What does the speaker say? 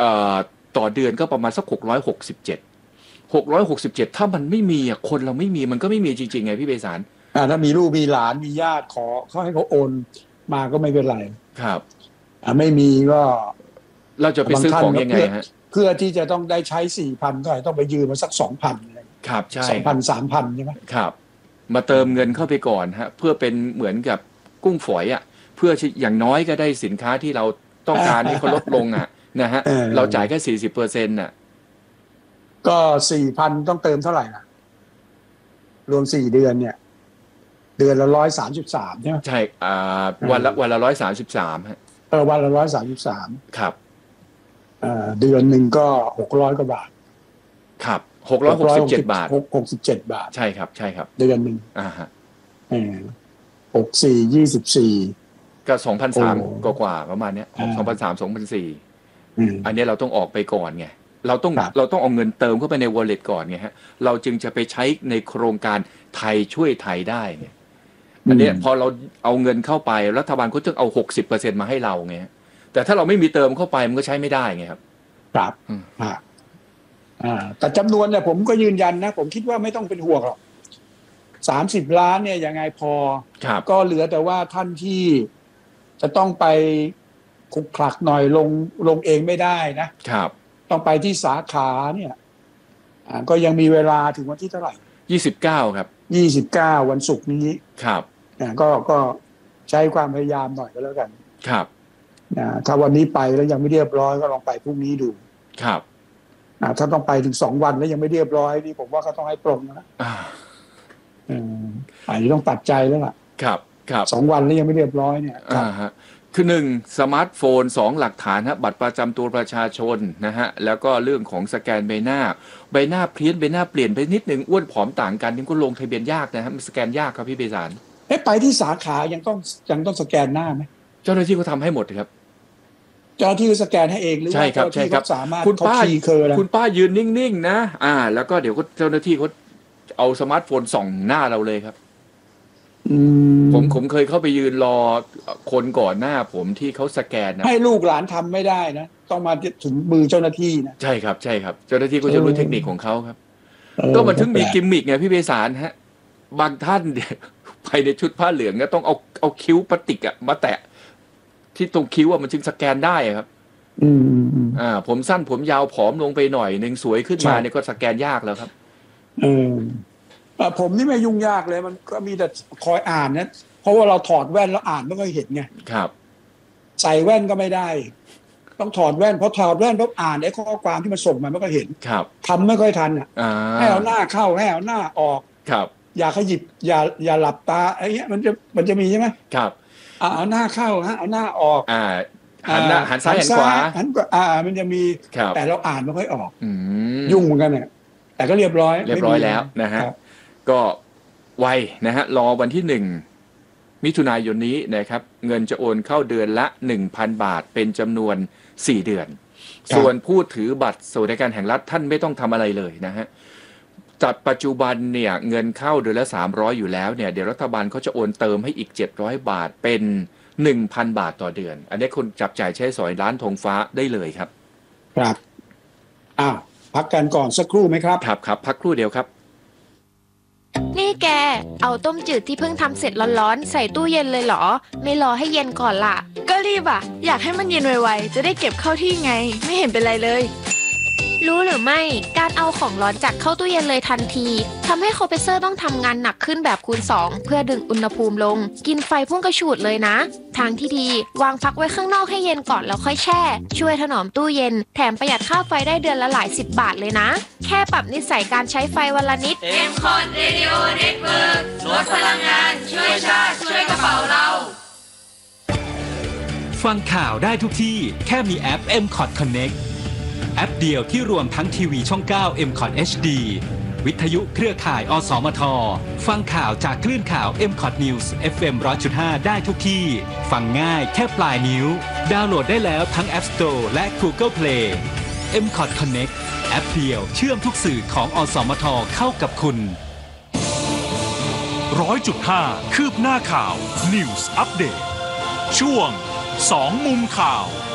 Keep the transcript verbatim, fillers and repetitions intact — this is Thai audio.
เอ่อต่อเดือนก็ประมาณสักหกร้อยหกสิบเจ็ด หกร้อยหกสิบเจ็ดถ้ามันไม่มีอ่ะคนเราไม่มีมันก็ไม่มีจริงๆไงพี่ไพศาลอ่าถ้ามีลูกมีหลานมีญาติขอเขาให้เขาโอนมาก็ไม่เป็นไรครับอ่าไม่มีก็เราจะไปซื้อของยังไงฮะเพื่อที่จะต้องได้ใช้ สี่พัน ก็ต้องไปยืมมาสัก สองพันครับใช่สองพัน สามพัน ใช่ไหมครับมาเติมเงินเข้าไปก่อนฮะเพื่อเป็นเหมือนกับกุ้งฝอยอ่ะเพื่ออย่างน้อยก็ได้สินค้าที่เราต้องการให้เขาลดลงอ่ะนะฮะเราจ่ายแค่ สี่สิบเปอร์เซ็นต์ น่ะก็ สี่พัน ต้องเติมเท่าไหร่ล่ะรวมสี่เดือนเนี่ยเดือนละหนึ่งร้อยสามสิบสามใช่ไหมใช่อ่าวันละวันละหนึ่งร้อยสามสิบสามฮะเออวันละหนึ่งร้อยสามสิบสามครับอ่าเดือนหนึ่งก็หกร้อยกว่าบาทครับหกร้อยหกสิบเจ็ดบาทหกสิบเจ็ดบาทใช่ครับใช่ครับเดือนนึงอ่าฮะเออหก สี่ ยี่สิบสี่ก็ สองพันสามร้อย กว่าๆประมาณเนี้ย สองพันสามร้อย สองพันสี่ร้อย อืมอันนี้เราต้องออกไปก่อนไงเราต้องเราต้องเอาเงินเติมเข้าไปใน wallet ก่อนไงฮะเราจึงจะไปใช้ในโครงการไทยช่วยไทยได้ไงอันนี้พอเราเอาเงินเข้าไปรัฐบาลเขาจะเอา หกสิบเปอร์เซ็นต์ มาให้เราไงแต่ถ้าเราไม่มีเติมเข้าไปมันก็ใช้ไม่ได้ไงครับครับอ่าอ่าแต่จำนวนเนี่ยผมก็ยืนยันนะผมคิดว่าไม่ต้องเป็นห่วงหรอกสามสิบล้านเนี่ยยังไงพอก็เหลือแต่ว่าท่านที่จะต้องไปคลุกคลักหน่อยลงลงเองไม่ได้นะครับต้องไปที่สาขาเนี่ยอ่าก็ยังมีเวลาถึงวันที่เท่าไหร่ยี่สิบเก้าครับยี่สิบเก้าวันศุกร์นี้ครับอ่าก็ก็ใช้ความพยายามหน่อยก็แล้วกันครับอ่าถ้าวันนี้ไปแล้วยังไม่เรียบร้อยก็ลองไปพรุ่งนี้ดูครับอ่าถ้าต้องไปถึงสองวันแล้วยังไม่เรียบร้อยนี่ผมว่าเขาต้องให้ปรงนะอ่าอืมอาจจะต้องตัดใจแล้วล่ะครับครับสองวันแล้วยังไม่เรียบร้อยเนี่ยอ่าฮะคือหนึ่งสมาร์ทโฟนสองหลักฐานฮะบัตรประจำตัวประชาชนนะฮะแล้วก็เรื่องของสแกนใบหน้าใบหน้าเพี้ยนใบหน้าเปลี่ยนไปนิดนึงอ้วนผอมต่างกันนี่ก็ลงทะเบียนยากนะฮะมันสแกนยากครับพี่ไพศาลเอ๊ะไปที่สาขายังต้องยังต้องสแกนหน้าไหมเจ้าหน้าที่เขาทำให้หมดครับเจ้าหน้าที่สแกนให้เองหรือว่าเจ้าหน้าที่เขาสามารถคุณป้าคุณป้ายืนนิ่งๆนะอ่าแล้วก็เดี๋ยวเจ้าหน้าที่เขาเอาสมาร์ทโฟนส่องหน้าเราเลยครับผมผมเคยเข้าไปยืนรอคนก่อนหน้าผมที่เขาสแกนนะให้ลูกหลานทำไม่ได้นะต้องมาถึงมือเจ้าหน้าที่นะใช่ครับใช่ครับเจ้าหน้าที่ก็จะรู้เทคนิคของเขาครับก็มันถึงมีกิมมิกไงพี่ไพศาลฮะบางท่านไปในชุดผ้าเหลืองก็ต้องเอาเอาคิ้วพลาสติกอะมาแตะที่ตรงคิ้วอะมันจึงสแกนได้ครับอืมอ่าผมสั้นผมยาวผอมลงไปหน่อยนึงสวยขึ้นมาเนี่ยก็สแกนยากแล้วครับอืมผมนี่ไม่ยุ่งยากเลยมันก็มีแต่คอยอ่านนะเพราะว่าเราถอดแว่นแล้วอ่านไม่ค่อยเห็นไงครับใส่แว่นก็ไม่ได้ต้องถอดแว่นเพราะถอดแว่นเพราะอ่านไอ้ข้อความที่มันส่งมาไม่ค่อยเห็นครับทำไม่ค่อยทันอ่ะอ่าให้เอาหน้าเข้าให้เอาหน้าออกครับอย่าขยิบอย่าอย่าหลับตาไอ้เงี้ยมันจะมันจะมีใช่ไหมครับเอาหน้าเข้าฮะเอาหน้าออกอ่าหันหน้าหันซ้ายหันขวาหันขวาอ่ามันจะมีแต่เราอ่านไม่ค่อยออกยุ่งเหมือนกันเนี่ยแต่ก็เรียบร้อยเรียบร้อยแล้วนะฮะก็ไวนะฮะรอวันที่หนึ่งมิถุนายนนี้นะครับเงินจะโอนเข้าเดือนละ หนึ่งพัน บาทเป็นจำนวนสี่เดือนส่วนผู้ถือบัตรสวัสดิการแห่งรัฐท่านไม่ต้องทำอะไรเลยนะฮะจากปัจจุบันเนี่ยเงินเข้าเดือนละสามร้อยอยู่แล้วเนี่ยเดี๋ยวรัฐบาลเขาจะโอนเติมให้อีกเจ็ดร้อยบาทเป็น หนึ่งพัน บาทต่อเดือนอันนี้คนจับจ่ายใช้สอยร้านธงฟ้าได้เลยครับครับอ้าวพักกันก่อนสักครู่ไหมครับครับครับพักครู่เดียวครับนี่แกเอาต้มจืดที่เพิ่งทำเสร็จร้อนๆใส่ตู้เย็นเลยเหรอไม่รอให้เย็นก่อนล่ะก็รีบอ่ะอยากให้มันเย็นไวๆจะได้เก็บเข้าที่ไงไม่เห็นเป็นไรเลยรู้หรือไม่การเอาของร้อนจากเข้าตู้เย็นเลยทันทีทำให้คอมเพรสเซอร์ต้องทำงานหนักขึ้นแบบคูณสองเพื่อดึงอุณหภูมิลงกินไฟพุ่งกระฉูดเลยนะทางที่ดีวางพักไว้ข้างนอกให้เย็นก่อนแล้วค่อยแช่ช่วยถนอมตู้เย็นแถมประหยัดค่าไฟได้เดือนละหลายสิบบาทเลยนะแค่ปรับนิสัยการใช้ไฟวันละนิดเอ็ม คอท Radio Network ลดพลังงานช่วยชาติช่วยกระเป๋าเราฟังข่าวได้ทุกที่แค่มีแอป เอ็ม คอท Connectแอปเดียวที่รวมทั้งทีวีช่องเก้า เอ็ม คอท เอช ดี วิทยุเครือข่ายอสมทฟังข่าวจากคลื่นข่าว เอ็ม คอท News เอฟ เอ็ม หนึ่งร้อยจุดห้า ได้ทุกที่ฟังง่ายแค่ปลายนิ้วดาวน์โหลดได้แล้วทั้ง App Store และ Google Play เอ็ม คอท Connect แอปเดียวเชื่อมทุกสื่อของอสมทเข้ากับคุณหนึ่งร้อยจุดห้า คืบหน้าข่าว News Update ช่วงสองมุมข่าว